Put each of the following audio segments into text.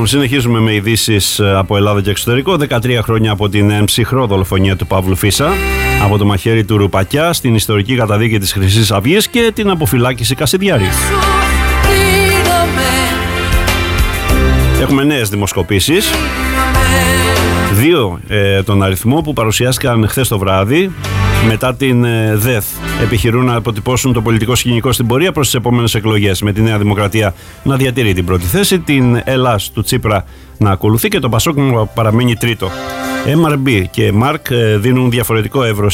Λοιπόν, συνεχίζουμε με ειδήσεις από Ελλάδα και εξωτερικό. 13 χρόνια από την ψυχρό δολοφονία του Παύλου Φίσα από το μαχαίρι του Ρουπακιά, στην ιστορική καταδίκη της Χρυσής Αυγής και την αποφυλάκηση Κασιδιάρη. Έχουμε νέες δημοσκοπήσεις. 2 τον αριθμό που παρουσιάστηκαν χθες το βράδυ μετά την ΔΕΘ. Επιχειρούν να αποτυπώσουν το πολιτικό σκηνικό στην πορεία προς τις επόμενες εκλογές, με τη Νέα Δημοκρατία να διατηρεί την πρώτη θέση, την Ελλάς του Τσίπρα να ακολουθεί και το Πασόκ να παραμένει τρίτο. MRB και ΜΑΡΚ δίνουν διαφορετικό εύρος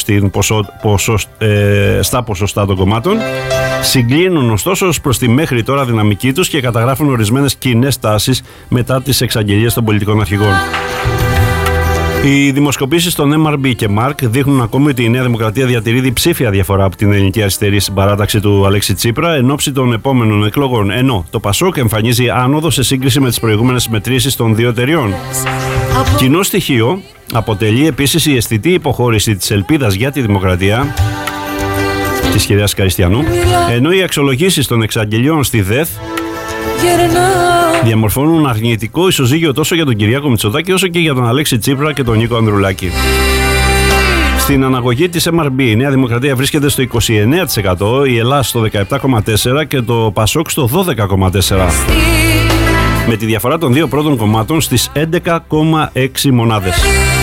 στα ποσοστά των κομμάτων. Συγκλίνουν ωστόσο προς τη μέχρι τώρα δυναμική τους και καταγράφουν ορισμένες κοινές τάσεις μετά τις εξαγγελίες των πολιτικών αρχηγών. Οι δημοσκοπήσεις των MRB και ΜΑΡΚ δείχνουν ακόμη ότι η Νέα Δημοκρατία διατηρεί διψήφια διαφορά από την Ελληνική Αριστερή συμπαράταξη του Αλέξη Τσίπρα εν ώψη των επόμενων εκλογών, ενώ το Πασόκ εμφανίζει άνοδο σε σύγκριση με τις προηγούμενες μετρήσεις των δύο εταιριών. Κοινό στοιχείο αποτελεί επίσης η αισθητή υποχώρηση της ελπίδας για τη δημοκρατία της κυρίας Καριστιανού, ενώ οι αξιολογήσεις των εξαγγελιών στη ΔΕΘ διαμορφώνουν αρνητικό ισοζύγιο τόσο για τον Κυριάκο Μητσοτάκη όσο και για τον Αλέξη Τσίπρα και τον Νίκο Ανδρουλάκη. Στην αναγωγή της MRB η Νέα Δημοκρατία βρίσκεται στο 29%, η Ελλάς στο 17,4% και το Πασόκ στο 12,4%. Με τη διαφορά των δύο πρώτων κομμάτων στις 11,6 μονάδες.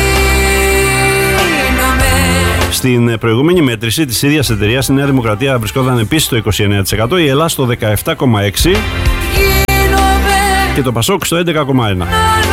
Στην προηγούμενη μέτρηση της ίδιας εταιρείας η Νέα Δημοκρατία βρισκόταν επίσης στο 29%, η Ελλάς στο 17,6% και το Πασόκ στο 11,1%.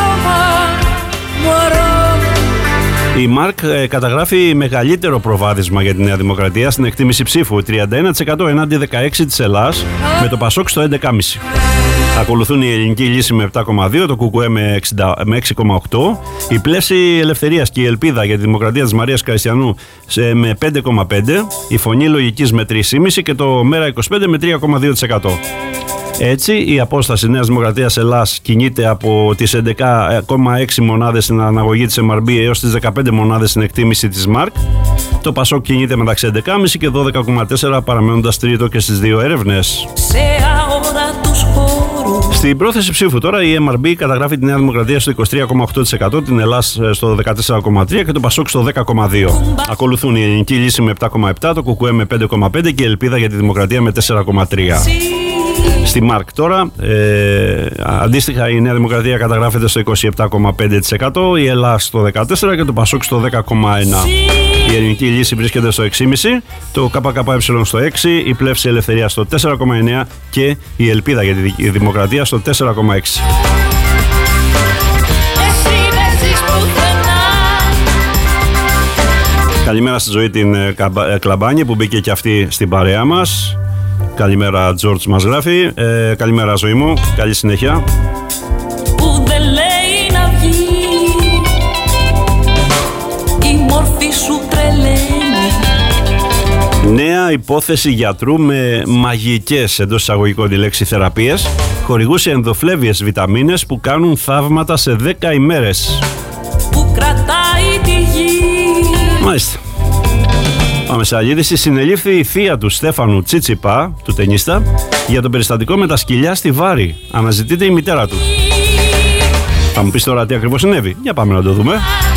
Η ΜΑΡΚ καταγράφει μεγαλύτερο προβάδισμα για τη Νέα Δημοκρατία στην εκτίμηση ψήφου, 31% έναντι 16% της Ελλάς, με το Πασόκ στο 11,5%. Ακολουθούν η Ελληνική Λύση με 7,2%, το ΚΚΕ με 6,8%, η Πλεύση Ελευθερίας και η Ελπίδα για τη Δημοκρατία της Μαρίας Καριστιανού με 5,5%, η Φωνή Λογικής με 3,5% και το Μέρα25 με 3,2%. Έτσι, η απόσταση Νέας Δημοκρατίας Ελλάς κινείται από τις 11,6 μονάδες στην αναγωγή της MRB έως τις 15 μονάδες στην εκτίμηση της ΜΑΡΚ. Το Πασόκ κινείται μεταξύ 11,5 και 12,4, παραμένοντας τρίτο και στις δύο έρευνες. Στην πρόθεση ψήφου τώρα η MRB καταγράφει τη Νέα Δημοκρατία στο 23,8%, την Ελλάς στο 14,3% και το Πασόκ στο 10,2%. Ακολουθούν η Ελληνική Λύση με 7,7%, το ΚΚΕ με 5,5% και η Ελπίδα για τη Δημοκρατία με 4,3%. Στη ΜΑΡΚ τώρα, αντίστοιχα η Νέα Δημοκρατία καταγράφεται στο 27,5%, η Ελλάς στο 14% και το Πασόκ στο 10,1%. Η Ελληνική Λύση βρίσκεται στο 6,5%, το ΚΚΕ στο 6%, η Πλεύση Ελευθερία στο 4,9% και η Ελπίδα για τη Δημοκρατία στο 4,6%. Καλημέρα στη Ζωή την Κλαμπάνη που μπήκε και αυτή στην παρέα μας. Καλημέρα Τζόρτζ μας γράφει. Καλημέρα Ζωή μου, καλή συνέχεια. Που δεν λέει να βγει, η μορφή σου τρελαίνει. Νέα υπόθεση γιατρού με μαγικές εντός εισαγωγικών τη λέξη θεραπείες χορηγούσε ενδοφλέβιες βιταμίνες που κάνουν θαύματα σε 10 ημέρες. Που κρατάει τη γη. Μάλιστα. Πάμε σε άλλη είδηση. Συνελήφθη η θεία του Στέφανου Τσίτσιπα, του τενίστα, για το περιστατικό με τα σκυλιά στη Βάρη. Αναζητείται η μητέρα του. Θα μου πεις τώρα τι ακριβώς συνέβη. Για πάμε να το δούμε.